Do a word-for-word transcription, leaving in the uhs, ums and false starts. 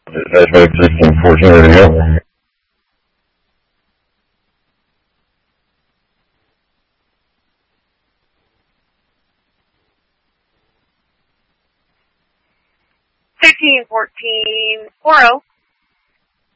That's what existing fourteen radio. Thirteen, fourteen, four oh.